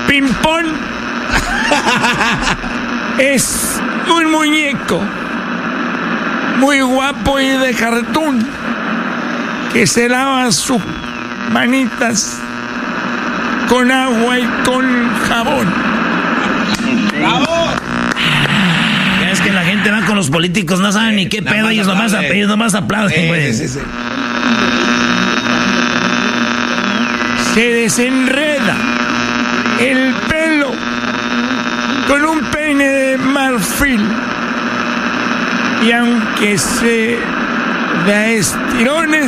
Pimpón es un muñeco muy guapo y de cartón que se lava sus manitas con agua y con jabón. ¡Bravo! Es que la gente va con los políticos, no saben ni qué pedo, ellos nomás aplauden, güey. Sí. Se desenreda el pelo con un peine de marfil. Y aunque se da estirones,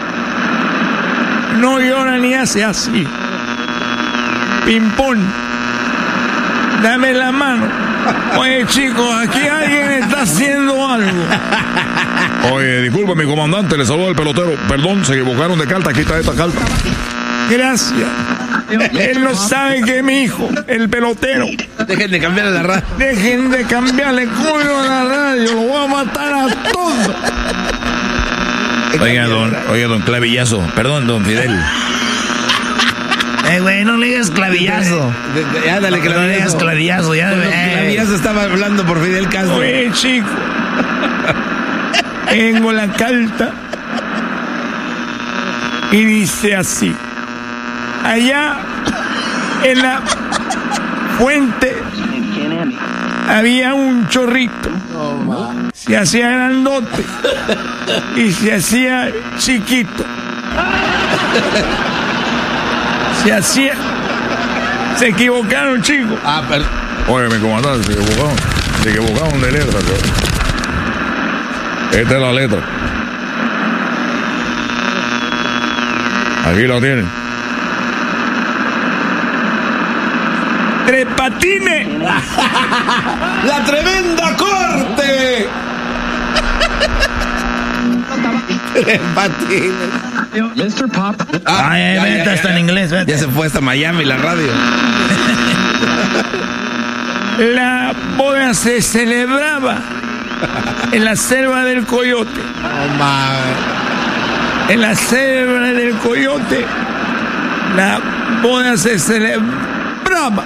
no llora ni hace así. Pimpón, dame la mano. Oye, chicos, aquí alguien está haciendo algo. Oye, disculpe, mi comandante, le saluda el pelotero. Perdón, se equivocaron de carta, aquí está esta carta. Gracias. Él no sabe que mi hijo, el pelotero. Dejen de cambiarle la radio. Dejen de cambiarle culo a la radio, lo voy a matar a todos. Oiga, don Clavillazo, perdón, don Fidel. Güey, no le digas clavillazo. Ya, dale, no le digas clavillazo, ya. Clavillazo estaba hablando por Fidel Castro. Oye, chico, tengo la carta y dice así: allá en la fuente había un chorrito, se hacía grandote y se hacía chiquito. Se equivocaron, chicos. Perdón. Oye, mi comandante, se equivocaron de letra. Esta es la letra. Aquí la tienen. ¡Tres Patines! ¡La tremenda corte! Tres Patines. Mr. Pop. Vete hasta en inglés, vete. Ya se fue hasta Miami la radio. La boda se celebraba en la selva del Coyote. En la selva del Coyote, la boda se celebraba.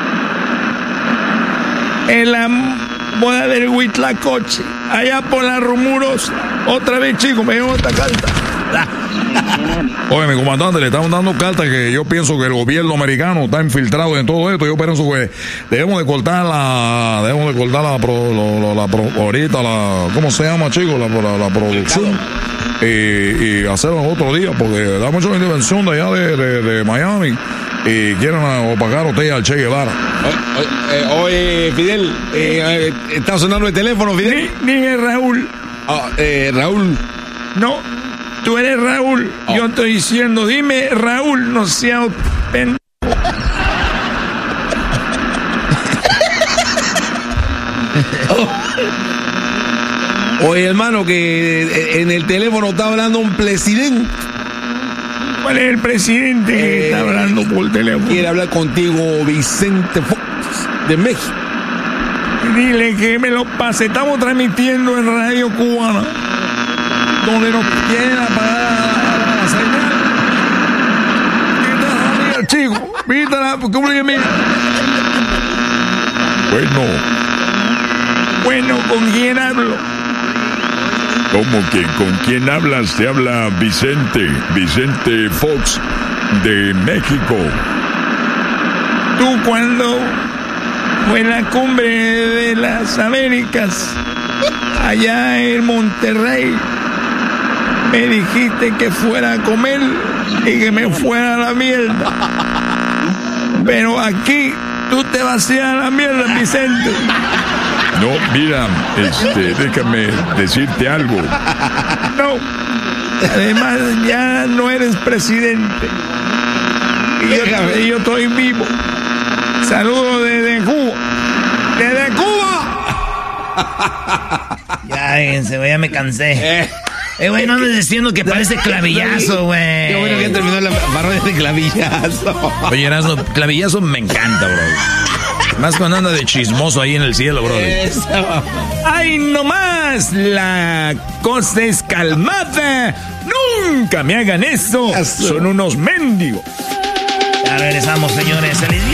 En la boda del Huitlacoche, allá por la Rumurosa. Otra vez, chicos, me llevo esta carta. Oye, mi comandante, le estamos dando cartas que yo pienso que el gobierno americano está infiltrado en todo esto. Yo pienso que debemos de cortar ¿cómo se llama, chicos? La producción. Y hacerlo otro día, porque da mucha intervención de allá de Miami y quieren opacar a usted al Che Guevara. Oye, Fidel, está sonando el teléfono, Fidel. Dime, Raúl. Raúl. No, tú eres Raúl. Yo estoy diciendo, dime, Raúl, no sea pendejo. Oye, hermano, que en el teléfono está hablando un presidente. ¿Cuál es el presidente que está hablando por teléfono? Quiere hablar contigo, Vicente Fox, de México. Dile que me lo pase. Estamos transmitiendo en Radio Cubana, donde nos quieren apagar la señal. Mira, chico, mírala, mira. Bueno, ¿con quién hablo? ¿Cómo que con quién hablas? Te habla Vicente Fox de México. Tú, cuando fue la cumbre de las Américas allá en Monterrey, me dijiste que fuera a comer y que me fuera a la mierda. Pero aquí tú te vas a ir a la mierda, Vicente. No, mira, déjame decirte algo. No, además ya no eres presidente. Y yo estoy vivo. Saludos desde Cuba. ¡Desde Cuba! Ya me cansé. Güey, no andes diciendo que parece clavillazo, güey. Qué bueno que terminó la parodia de clavillazo. Oye, Erasmo, clavillazo me encanta, bro. Más cuando anda de chismoso ahí en el cielo, bro. ¡Ay, no más! La cosa es calmada. ¡Nunca me hagan eso! Son unos mendigos. Ya regresamos, señores.